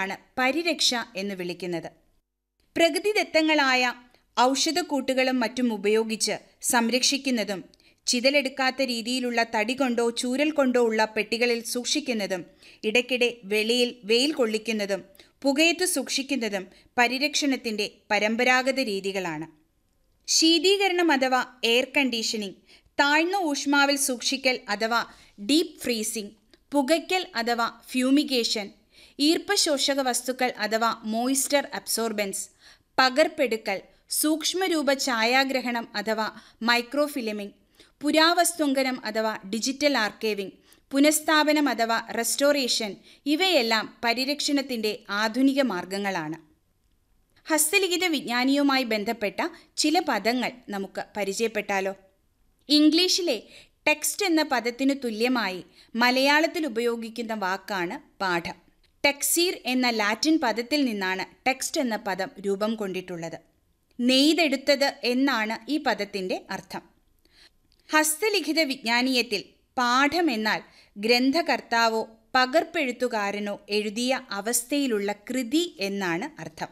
രീതിയെയാണ് പരിരക്ഷ എന്ന് വിളിക്കുന്നത്. പ്രകൃതിദത്തങ്ങളായ ഔഷധക്കൂട്ടുകളും മറ്റും ഉപയോഗിച്ച് സംരക്ഷിക്കുന്നതും ചിതലെടുക്കാത്ത രീതിയിലുള്ള തടി കൊണ്ടോ ചൂരൽ കൊണ്ടോ ഉള്ള പെട്ടികളിൽ സൂക്ഷിക്കുന്നതും ഇടയ്ക്കിടെ വെയിൽ കൊള്ളിക്കുന്നതും പുകയത്ത് സൂക്ഷിക്കുന്നതും പരിരക്ഷണത്തിൻ്റെ പരമ്പരാഗത രീതികളാണ്. ശീതീകരണം അഥവാ എയർ കണ്ടീഷനിങ്, താഴ്ന്ന ഊഷ്മാവിൽ സൂക്ഷിക്കൽ അഥവാ ഡീപ്പ് ഫ്രീസിംഗ്, പുകയ്ക്കൽ അഥവാ ഫ്യൂമിഗേഷൻ, ഈർപ്പശോഷക വസ്തുക്കൾ അഥവാ മോയിസ്ചർ അബ്സോർബൻസ്, പകർപ്പെടുക്കൽ, സൂക്ഷ്മരൂപ ഛായാഗ്രഹണം അഥവാ മൈക്രോഫിലിമിംഗ്, പുരാവസ്തുങ്കനം അഥവാ ഡിജിറ്റൽ ആർക്കൈവിംഗ്, പുനഃസ്ഥാപനം അഥവാ റെസ്റ്റോറേഷൻ ഇവയെല്ലാം പരിരക്ഷണത്തിൻ്റെ ആധുനിക മാർഗങ്ങളാണ്. ഹസ്തലിഖിത വിജ്ഞാനിയുമായി ബന്ധപ്പെട്ട ചില പദങ്ങൾ നമുക്ക് പരിചയപ്പെട്ടാലോ? ഇംഗ്ലീഷിലെ ടെക്സ്റ്റ് എന്ന പദത്തിനു തുല്യമായി മലയാളത്തിൽ ഉപയോഗിക്കുന്ന വാക്കാണ് പാഠം. ടെക്സീർ എന്ന ലാറ്റിൻ പദത്തിൽ നിന്നാണ് ടെക്സ്റ്റ് എന്ന പദം രൂപം കൊണ്ടിട്ടുള്ളത്. നെയ്തെടുത്തത് എന്നാണ് ഈ പദത്തിൻ്റെ അർത്ഥം. ഹസ്തലിഖിത വിജ്ഞാനീയത്തിൽ പാഠം എന്നാൽ ഗ്രന്ഥകർത്താവോ പകർപ്പെഴുത്തുകാരനോ എഴുതിയ അവസ്ഥയിലുള്ള കൃതി എന്നാണ് അർത്ഥം.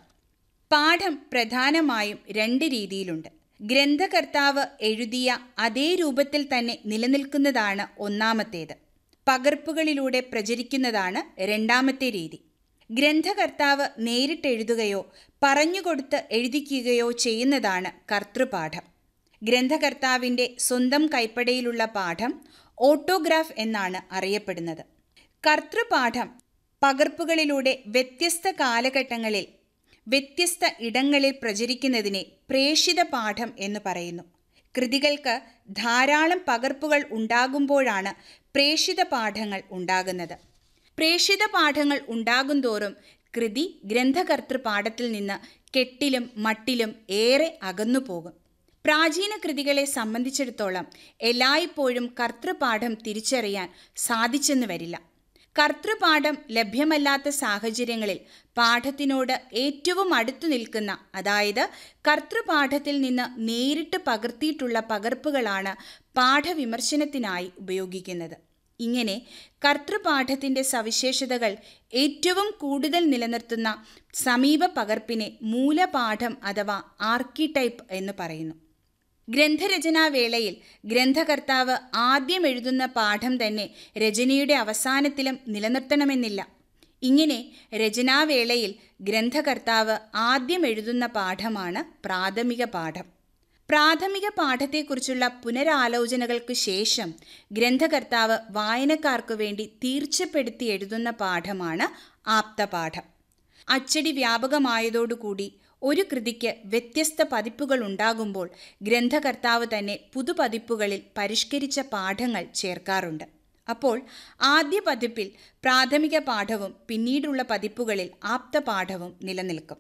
പാഠം പ്രധാനമായും രണ്ട് രീതിയിലുണ്ട്. ഗ്രന്ഥകർത്താവ് എഴുതിയ അതേ രൂപത്തിൽ തന്നെ നിലനിൽക്കുന്നതാണ് ഒന്നാമത്തേത്. പകർപ്പുകളിലൂടെ പ്രചരിക്കുന്നതാണ് രണ്ടാമത്തെ രീതി. ഗ്രന്ഥകർത്താവ് നേരിട്ടെഴുതുകയോ പറഞ്ഞുകൊടുത്ത് എഴുതിക്കുകയോ ചെയ്യുന്നതാണ് കർത്തൃപാഠം. ഗ്രന്ഥകർത്താവിൻ്റെ സ്വന്തം കൈപ്പടയിലുള്ള പാഠം ഓട്ടോഗ്രാഫ് എന്നാണ് അറിയപ്പെടുന്നത്. കർത്തൃപാഠം പകർപ്പുകളിലൂടെ വ്യത്യസ്ത കാലഘട്ടങ്ങളിൽ വ്യത്യസ്ത ഇടങ്ങളിൽ പ്രചരിക്കുന്നതിനെ പ്രേഷിത പാഠം എന്ന് പറയുന്നു. കൃതികൾക്ക് ധാരാളം പകർപ്പുകൾ ഉണ്ടാകുമ്പോഴാണ് പ്രേഷിത പാഠങ്ങൾ ഉണ്ടാകുന്നത്. പ്രേഷിത പാഠങ്ങൾ ഉണ്ടാകുന്തോറും കൃതി ഗ്രന്ഥകർത്തൃപാഠത്തിൽ നിന്ന് കെട്ടിലും മട്ടിലും ഏറെ അകന്നു പോകും. പ്രാചീന കൃതികളെ സംബന്ധിച്ചിടത്തോളം എല്ലായ്പ്പോഴും കർത്തൃപാഠം തിരിച്ചറിയാൻ സാധിച്ചെന്ന് വരില്ല. കർത്തൃപാഠം ലഭ്യമല്ലാത്ത സാഹചര്യങ്ങളിൽ പാഠത്തിനോട് ഏറ്റവും അടുത്തു നിൽക്കുന്ന, അതായത് കർത്തൃപാഠത്തിൽ നിന്ന് നേരിട്ട് പകർത്തിയിട്ടുള്ള പകർപ്പുകളാണ് പാഠവിമർശനത്തിനായി ഉപയോഗിക്കുന്നത്. ഇങ്ങനെ കർത്തൃപാഠത്തിൻ്റെ സവിശേഷതകൾ ഏറ്റവും കൂടുതൽ നിലനിർത്തുന്ന സമീപ പകർപ്പിനെ മൂലപാഠം അഥവാ ആർക്കിടൈപ്പ് എന്ന് പറയുന്നു. ഗ്രന്ഥരചനാവേളയിൽ ഗ്രന്ഥകർത്താവ് ആദ്യം എഴുതുന്ന പാഠം തന്നെ രചനയുടെ അവസാനത്തിലും നിലനിർത്തണമെന്നില്ല. ഇങ്ങനെ രചനാവേളയിൽ ഗ്രന്ഥകർത്താവ് ആദ്യം എഴുതുന്ന പാഠമാണ് പ്രാഥമിക പാഠം. പ്രാഥമിക പാഠത്തെക്കുറിച്ചുള്ള പുനരാലോചനകൾക്ക് ശേഷം ഗ്രന്ഥകർത്താവ് വായനക്കാർക്കു വേണ്ടി തീർച്ചപ്പെടുത്തി എഴുതുന്ന പാഠമാണ് ആപ്തപാഠം. അച്ചടി വ്യാപകമായതോടുകൂടി ഒരു കൃതിക്ക് വ്യത്യസ്ത പതിപ്പുകൾ ഉണ്ടാകുമ്പോൾ ഗ്രന്ഥകർത്താവ് തന്നെ പുതുപതിപ്പുകളിൽ പരിഷ്കരിച്ച പാഠങ്ങൾ ചേർക്കാറുണ്ട്. അപ്പോൾ ആദ്യ പതിപ്പിൽ പ്രാഥമിക പാഠവും പിന്നീടുള്ള പതിപ്പുകളിൽ ആപ്തപാഠവും നിലനിൽക്കും.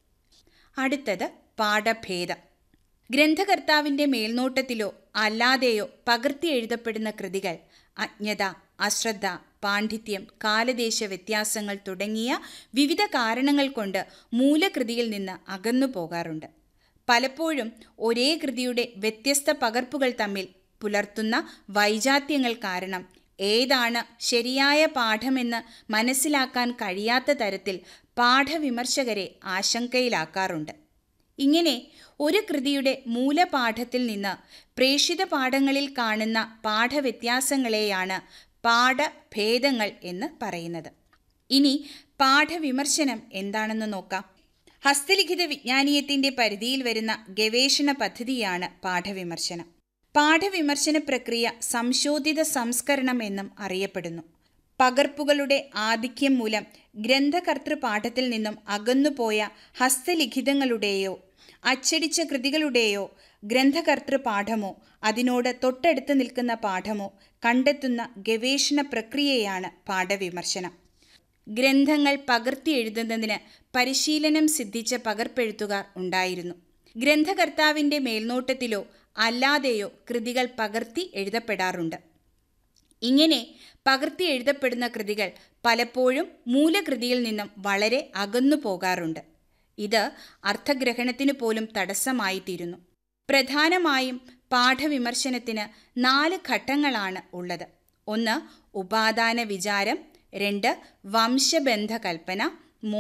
അടുത്തത് പാഠഭേദം. ഗ്രന്ഥകർത്താവിൻ്റെ മേൽനോട്ടത്തിലോ അല്ലാതെയോ പകർത്തി എഴുതപ്പെടുന്ന കൃതികൾ അജ്ഞത, അശ്രദ്ധ, പാണ്ഡിത്യം, കാലദേശ വ്യത്യാസങ്ങൾ തുടങ്ങിയ വിവിധ കാരണങ്ങൾ കൊണ്ട് മൂലകൃതിയിൽ നിന്ന് അകന്നു പോകാറുണ്ട്. പലപ്പോഴും ഒരേ കൃതിയുടെ വ്യത്യസ്ത പകർപ്പുകൾ തമ്മിൽ പുലർത്തുന്ന വൈജാത്യങ്ങൾ കാരണം ഏതാണ് ശരിയായ പാഠമെന്ന് മനസ്സിലാക്കാൻ കഴിയാത്ത തരത്തിൽ പാഠവിമർശകരെ ആശങ്കയിലാക്കാറുണ്ട്. ഇങ്ങനെ ഒരു കൃതിയുടെ മൂലപാഠത്തിൽ നിന്ന് പ്രേഷിത പാഠങ്ങളിൽ കാണുന്ന പാഠവ്യത്യാസങ്ങളെയാണ് പാഠഭേദങ്ങൾ എന്ന് പറയുന്നത്. ഇനി പാഠവിമർശനം എന്താണെന്ന് നോക്കാം. ഹസ്തലിഖിത വിജ്ഞാനീയത്തിൻ്റെ പരിധിയിൽ വരുന്ന ഗവേഷണ പദ്ധതിയാണ് പാഠവിമർശനം. പാഠവിമർശന പ്രക്രിയ സംശോധിത സംസ്കരണം എന്നും അറിയപ്പെടുന്നു. പകർപ്പുകളുടെ ആധിക്യം മൂലം ഗ്രന്ഥകർത്തൃപാഠത്തിൽ നിന്നും അകന്നുപോയ ഹസ്തലിഖിതങ്ങളുടെയോ അച്ചടിച്ച കൃതികളുടെയോ ഗ്രന്ഥകർത്തൃപാഠമോ അതിനോട് തൊട്ടടുത്ത് നിൽക്കുന്ന പാഠമോ കണ്ടെത്തുന്ന ഗവേഷണ പ്രക്രിയയാണ് പാഠവിമർശനം. ഗ്രന്ഥങ്ങൾ പകർത്തി എഴുതുന്നതിന് പരിശീലനം സിദ്ധിച്ച പകർപ്പെഴുത്തുകാർ ഉണ്ടായിരുന്നു. ഗ്രന്ഥകർത്താവിൻ്റെ മേൽനോട്ടത്തിലോ അല്ലാതെയോ കൃതികൾ പകർത്തി എഴുതപ്പെടാറുണ്ട്. ഇങ്ങനെ പകർത്തി എഴുതപ്പെടുന്ന കൃതികൾ പലപ്പോഴും മൂലകൃതിയിൽ നിന്നും വളരെ അകന്നു പോകാറുണ്ട്. ഇത് അർത്ഥഗ്രഹണത്തിന് പോലും തടസ്സമായിത്തീരുന്നു. പ്രധാനമായും പാഠവിമർശനത്തിന് 4 ഘട്ടങ്ങളാണ് ഉള്ളത്. 1. ഉപാദാന വിചാരം. 2. വംശബന്ധ കൽപ്പന.